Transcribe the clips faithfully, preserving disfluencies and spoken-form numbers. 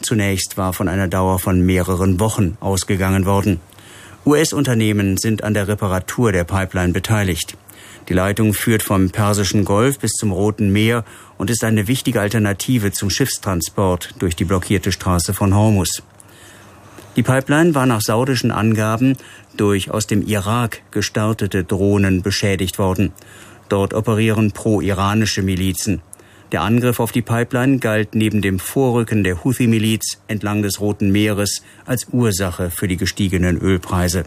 Zunächst war von einer Dauer von mehreren Wochen ausgegangen worden. U S-Unternehmen sind an der Reparatur der Pipeline beteiligt. Die Leitung führt vom Persischen Golf bis zum Roten Meer und ist eine wichtige Alternative zum Schiffstransport durch die blockierte Straße von Hormuz. Die Pipeline war nach saudischen Angaben durch aus dem Irak gestartete Drohnen beschädigt worden. Dort operieren pro-iranische Milizen. Der Angriff auf die Pipeline galt neben dem Vorrücken der Houthi-Miliz entlang des Roten Meeres als Ursache für die gestiegenen Ölpreise.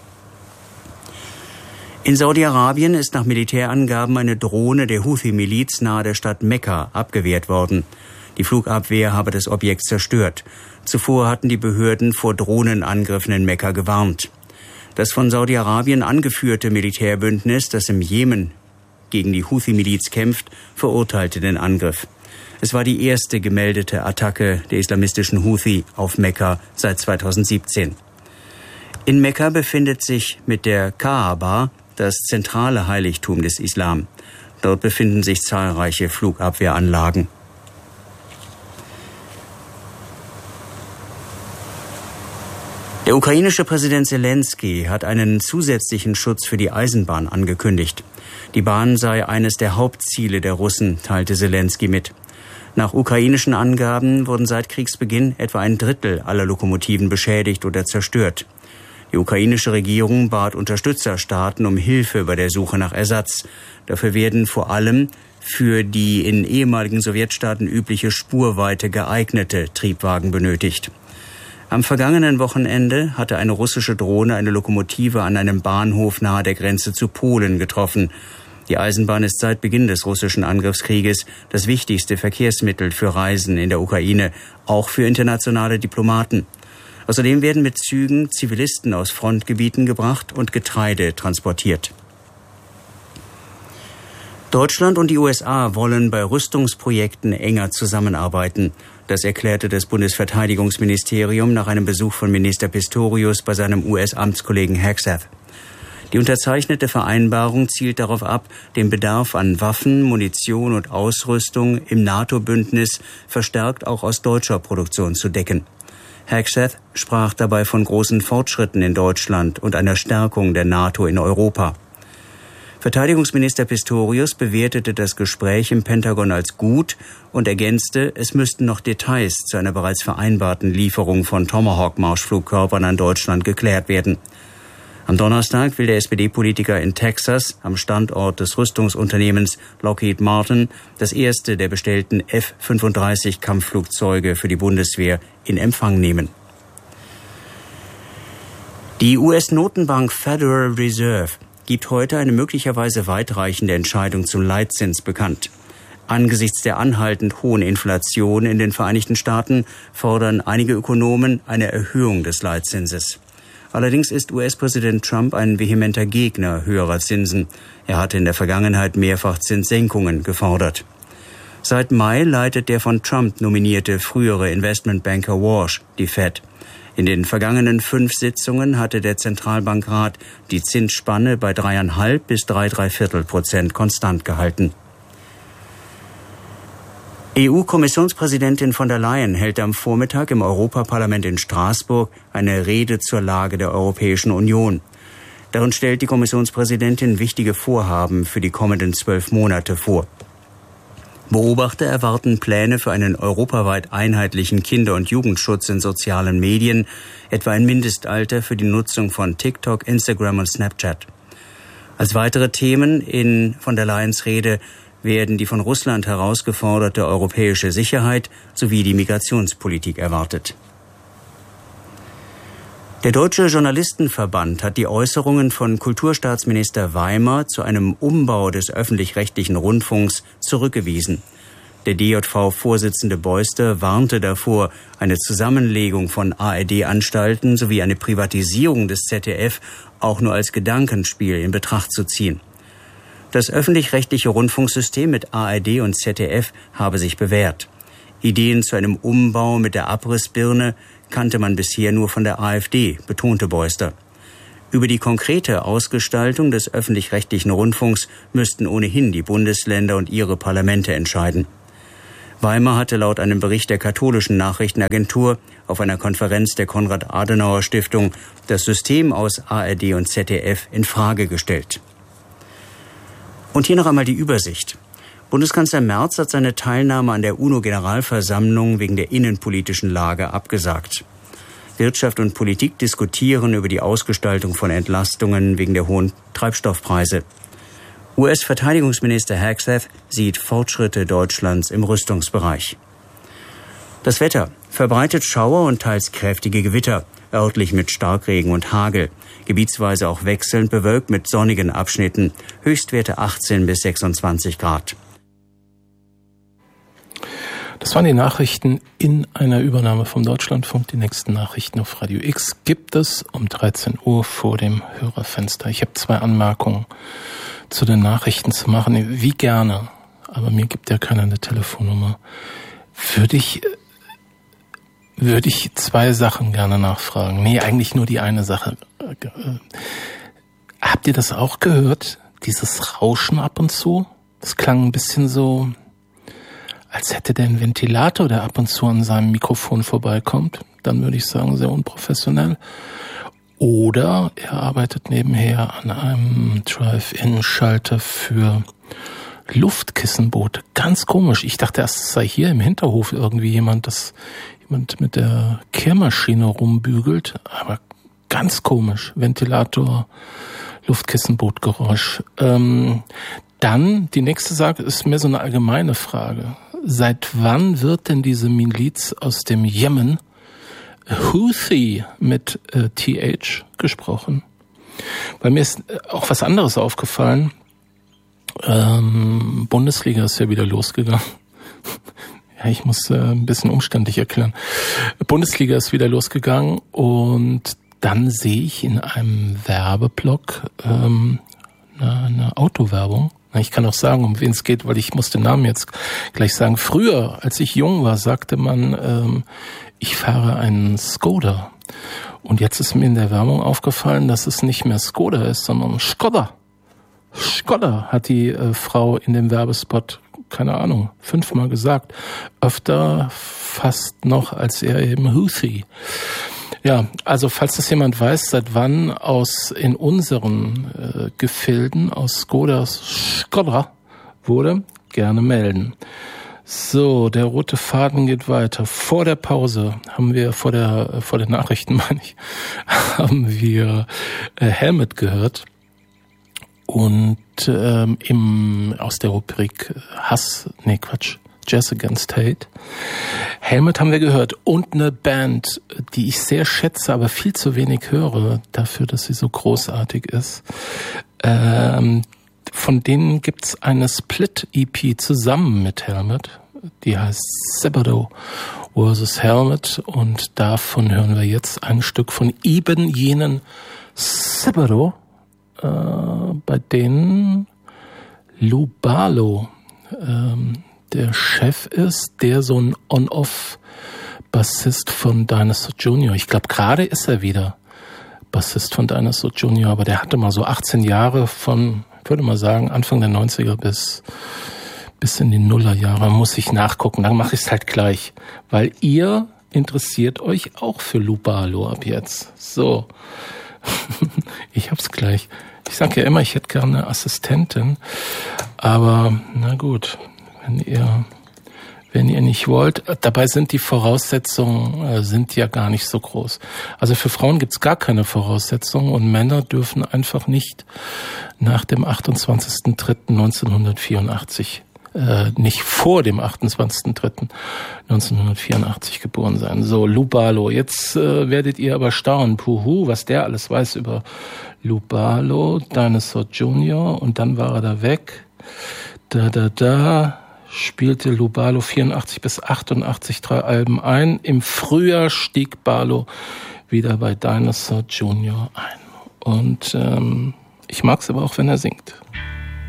In Saudi-Arabien ist nach Militärangaben eine Drohne der Houthi-Miliz nahe der Stadt Mekka abgewehrt worden. Die Flugabwehr habe das Objekt zerstört. Zuvor hatten die Behörden vor Drohnenangriffen in Mekka gewarnt. Das von Saudi-Arabien angeführte Militärbündnis, das im Jemen gegen die Houthi-Miliz kämpft, verurteilte den Angriff. Es war die erste gemeldete Attacke der islamistischen Houthi auf Mekka seit zweitausendsiebzehn. In Mekka befindet sich mit der Kaaba das zentrale Heiligtum des Islam. Dort befinden sich zahlreiche Flugabwehranlagen. Der ukrainische Präsident Selenskyj hat einen zusätzlichen Schutz für die Eisenbahn angekündigt. Die Bahn sei eines der Hauptziele der Russen, teilte Selenskyj mit. Nach ukrainischen Angaben wurden seit Kriegsbeginn etwa ein Drittel aller Lokomotiven beschädigt oder zerstört. Die ukrainische Regierung bat Unterstützerstaaten um Hilfe bei der Suche nach Ersatz. Dafür werden vor allem für die in ehemaligen Sowjetstaaten übliche Spurweite geeignete Triebwagen benötigt. Am vergangenen Wochenende hatte eine russische Drohne eine Lokomotive an einem Bahnhof nahe der Grenze zu Polen getroffen. Die Eisenbahn ist seit Beginn des russischen Angriffskrieges das wichtigste Verkehrsmittel für Reisen in der Ukraine, auch für internationale Diplomaten. Außerdem werden mit Zügen Zivilisten aus Frontgebieten gebracht und Getreide transportiert. Deutschland und die U S A wollen bei Rüstungsprojekten enger zusammenarbeiten. Das erklärte das Bundesverteidigungsministerium nach einem Besuch von Minister Pistorius bei seinem U S-Amtskollegen Hegseth. Die unterzeichnete Vereinbarung zielt darauf ab, den Bedarf an Waffen, Munition und Ausrüstung im NATO-Bündnis verstärkt auch aus deutscher Produktion zu decken. Hegseth sprach dabei von großen Fortschritten in Deutschland und einer Stärkung der NATO in Europa. Verteidigungsminister Pistorius bewertete das Gespräch im Pentagon als gut und ergänzte, es müssten noch Details zu einer bereits vereinbarten Lieferung von Tomahawk-Marschflugkörpern an Deutschland geklärt werden. Am Donnerstag will der S P D-Politiker in Texas, am Standort des Rüstungsunternehmens Lockheed Martin, das erste der bestellten F fünfunddreißig Kampfflugzeuge für die Bundeswehr in Empfang nehmen. Die U S-Notenbank Federal Reserve gibt heute eine möglicherweise weitreichende Entscheidung zum Leitzins bekannt. Angesichts der anhaltend hohen Inflation in den Vereinigten Staaten fordern einige Ökonomen eine Erhöhung des Leitzinses. Allerdings ist U S-Präsident Trump ein vehementer Gegner höherer Zinsen. Er hatte in der Vergangenheit mehrfach Zinssenkungen gefordert. Seit Mai leitet der von Trump nominierte frühere Investmentbanker Walsh die Fed. In den vergangenen fünf Sitzungen hatte der Zentralbankrat die Zinsspanne bei dreieinhalb bis drei Dreiviertel Prozent konstant gehalten. E U-Kommissionspräsidentin von der Leyen hält am Vormittag im Europaparlament in Straßburg eine Rede zur Lage der Europäischen Union. Darin stellt die Kommissionspräsidentin wichtige Vorhaben für die kommenden zwölf Monate vor. Beobachter erwarten Pläne für einen europaweit einheitlichen Kinder- und Jugendschutz in sozialen Medien, etwa ein Mindestalter für die Nutzung von TikTok, Instagram und Snapchat. Als weitere Themen in von der Leyens Rede werden die von Russland herausgeforderte europäische Sicherheit sowie die Migrationspolitik erwartet. Der Deutsche Journalistenverband hat die Äußerungen von Kulturstaatsminister Weimer zu einem Umbau des öffentlich-rechtlichen Rundfunks zurückgewiesen. Der D J V-Vorsitzende Beuster warnte davor, eine Zusammenlegung von A R D-Anstalten sowie eine Privatisierung des Z D F auch nur als Gedankenspiel in Betracht zu ziehen. Das öffentlich-rechtliche Rundfunksystem mit A R D und Z D F habe sich bewährt. Ideen zu einem Umbau mit der Abrissbirne kannte man bisher nur von der AfD, betonte Beuster. Über die konkrete Ausgestaltung des öffentlich-rechtlichen Rundfunks müssten ohnehin die Bundesländer und ihre Parlamente entscheiden. Weimar hatte laut einem Bericht der katholischen Nachrichtenagentur auf einer Konferenz der Konrad-Adenauer-Stiftung das System aus A R D und Z D F in Frage gestellt. Und hier noch einmal die Übersicht. Bundeskanzler Merz hat seine Teilnahme an der UNO-Generalversammlung wegen der innenpolitischen Lage abgesagt. Wirtschaft und Politik diskutieren über die Ausgestaltung von Entlastungen wegen der hohen Treibstoffpreise. U S-Verteidigungsminister Hegseth sieht Fortschritte Deutschlands im Rüstungsbereich. Das Wetter: verbreitet Schauer und teils kräftige Gewitter, örtlich mit Starkregen und Hagel, gebietsweise auch wechselnd bewölkt mit sonnigen Abschnitten, Höchstwerte achtzehn bis sechsundzwanzig Grad. Das waren die Nachrichten in einer Übernahme vom Deutschlandfunk. Die nächsten Nachrichten auf Radio X gibt es um dreizehn Uhr vor dem Hörerfenster. Ich habe zwei Anmerkungen zu den Nachrichten zu machen. Wie gerne, aber mir gibt ja keiner eine Telefonnummer, würde ich, würde ich zwei Sachen gerne nachfragen. Nee, eigentlich nur die eine Sache. Habt ihr das auch gehört? Dieses Rauschen ab und zu? Das klang ein bisschen so, als hätte der einen Ventilator, der ab und zu an seinem Mikrofon vorbeikommt. Dann würde ich sagen, sehr unprofessionell. Oder er arbeitet nebenher an einem Drive-In-Schalter für Luftkissenboote. Ganz komisch. Ich dachte erst, es sei hier im Hinterhof irgendwie jemand, das jemand mit der Kehrmaschine rumbügelt. Aber ganz komisch. Ventilator, Luftkissenbootgeräusch. Ähm, dann, die nächste Sache ist mehr so eine allgemeine Frage. Seit wann wird denn diese Miliz aus dem Jemen Houthi mit äh, T H gesprochen? Weil mir ist auch was anderes aufgefallen. Ähm, Bundesliga ist ja wieder losgegangen. Ja, ich muss äh, ein bisschen umständlich erklären. Bundesliga ist wieder losgegangen und dann sehe ich in einem Werbeblock ähm, eine, eine Autowerbung. Ich kann auch sagen, um wen es geht, weil ich muss den Namen jetzt gleich sagen. Früher, als ich jung war, sagte man, ähm, ich fahre einen Skoda. Und jetzt ist mir in der Werbung aufgefallen, dass es nicht mehr Skoda ist, sondern Skoda. Skoda hat die äh, Frau in dem Werbespot, keine Ahnung, fünfmal gesagt. Öfter fast noch als er eben Houthi. Ja, also falls das jemand weiß, seit wann aus in unseren äh, Gefilden aus Skodas Skoda wurde, gerne melden. So, der rote Faden geht weiter. Vor der Pause haben wir, vor der vor den Nachrichten meine ich, haben wir äh, Helmet gehört. Und ähm, im aus der Rubrik Hass, nee Quatsch, Jazz Against Hate. Helmet haben wir gehört und eine Band, die ich sehr schätze, aber viel zu wenig höre, dafür, dass sie so großartig ist. Ähm, von denen gibt's eine Split-E P zusammen mit Helmet, die heißt Sabado versus Helmet und davon hören wir jetzt ein Stück von eben jenen Sabado, äh, bei denen Lou Barlow ähm, der Chef ist, der so ein On-Off-Bassist von Dinosaur Junior. Ich glaube, gerade ist er wieder Bassist von Dinosaur Junior, aber der hatte mal so achtzehn Jahre von, ich würde mal sagen, Anfang der neunziger bis bis in die Nullerjahre. Muss ich nachgucken, dann mache ich es halt gleich, weil ihr interessiert euch auch für Lou Barlow ab jetzt. So, ich hab's gleich. Ich sage ja immer, ich hätte gerne eine Assistentin, aber na gut. Wenn ihr, wenn ihr nicht wollt, dabei sind die Voraussetzungen, äh, sind ja gar nicht so groß. Also für Frauen gibt's gar keine Voraussetzungen und Männer dürfen einfach nicht nach dem achtundzwanzigsten dritten neunzehnhundertvierundachtzig, äh, nicht vor dem achtundzwanzigsten dritten neunzehnhundertvierundachtzig geboren sein. So, Lou Barlow. Jetzt äh, werdet ihr aber staunen, puhu, was der alles weiß über Lou Barlow, Dinosaur Junior und dann war er da weg. Da, da, da. Spielte Lou Barlow vierundachtzig bis achtundachtzig drei Alben ein. Im Frühjahr stieg Barlow wieder bei Dinosaur Junior ein. Und ähm, ich mag's aber auch, wenn er singt.